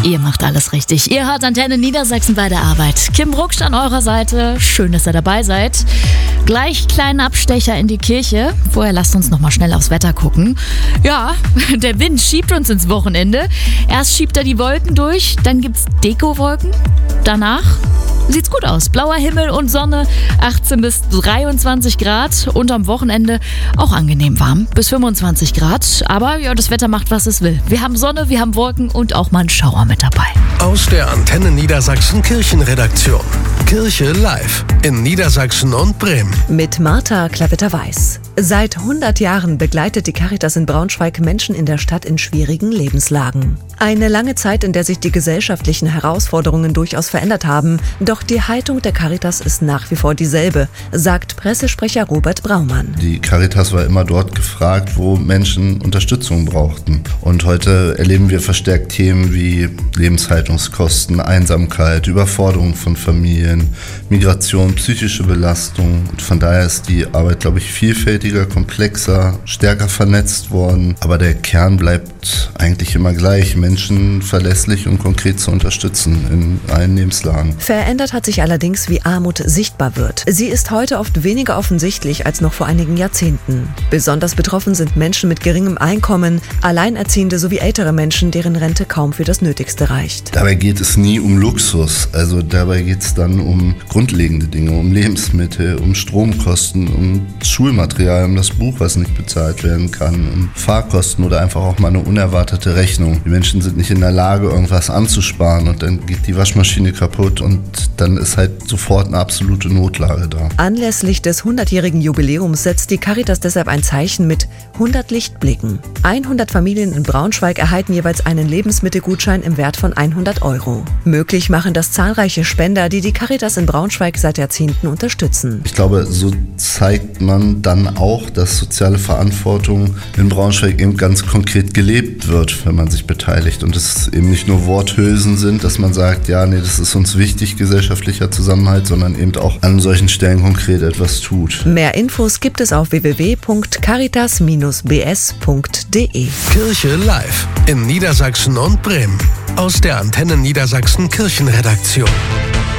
Ihr macht alles richtig. Ihr hört Antenne Niedersachsen bei der Arbeit. Kim Rucksch an eurer Seite. Schön, dass ihr dabei seid. Gleich kleinen Abstecher in die Kirche. Vorher lasst uns noch mal schnell aufs Wetter gucken. Ja, der Wind schiebt uns ins Wochenende. Erst schiebt er die Wolken durch, dann gibt's Dekowolken. Danach sieht's gut aus. Blauer Himmel und Sonne, 18 bis 23 Grad und am Wochenende auch angenehm warm, bis 25 Grad. Aber ja, das Wetter macht, was es will. Wir haben Sonne, wir haben Wolken und auch mal einen Schauer mit dabei. Aus der Antenne Niedersachsen Kirchenredaktion. Kirche live in Niedersachsen und Bremen. Mit Martha Klavetter-Weiß. Seit 100 Jahren begleitet die Caritas in Braunschweig Menschen in der Stadt in schwierigen Lebenslagen. Eine lange Zeit, in der sich die gesellschaftlichen Herausforderungen durchaus verändert haben. Doch die Haltung der Caritas ist nach wie vor dieselbe, sagt Pressesprecher Robert Braumann. Die Caritas war immer dort gefragt, wo Menschen Unterstützung brauchten. Und heute erleben wir verstärkt Themen wie Lebenshaltungskosten, Einsamkeit, Überforderung von Familien, Migration, psychische Belastung. Und von daher ist die Arbeit, glaube ich, vielfältiger, komplexer, stärker vernetzt worden. Aber der Kern bleibt eigentlich immer gleich, Menschen verlässlich und konkret zu unterstützen in allen Lebenslagen. Verändert hat sich allerdings, wie Armut sichtbar wird. Sie ist heute oft weniger offensichtlich als noch vor einigen Jahrzehnten. Besonders betroffen sind Menschen mit geringem Einkommen, Alleinerziehende sowie ältere Menschen, deren Rente kaum für das Nötigste reicht. Dabei geht es nie um Luxus, also dabei geht es dann um grundlegende Dinge, um Lebensmittel, um Stromkosten, um Schulmaterial, um das Buch, was nicht bezahlt werden kann, um Fahrkosten oder einfach auch mal eine unerwartete Rechnung. Die Menschen sind nicht in der Lage, irgendwas anzusparen und dann geht die Waschmaschine kaputt und dann ist halt sofort eine absolute Notlage da. Anlässlich des 100-jährigen Jubiläums setzt die Caritas deshalb ein Zeichen mit 100 Lichtblicken. 100 Familien in Braunschweig erhalten jeweils einen Lebensmittelgutschein im Wert von 100 €. Möglich machen das zahlreiche Spender, die die Caritas in Braunschweig seit Jahrzehnten unterstützen. Ich glaube, so zeigt man dann auch, dass soziale Verantwortung in Braunschweig eben ganz konkret gelebt wird, wenn man sich beteiligt und es eben nicht nur Worthülsen sind, dass man sagt, ja, nee, das ist uns wichtig, gesellschaftlicher Zusammenhalt, sondern eben auch an solchen Stellen konkret etwas tut. Mehr Infos gibt es auf www.caritas-bs.de. Kirche live in Niedersachsen und Bremen. Aus der Antenne Niedersachsen Kirchenredaktion.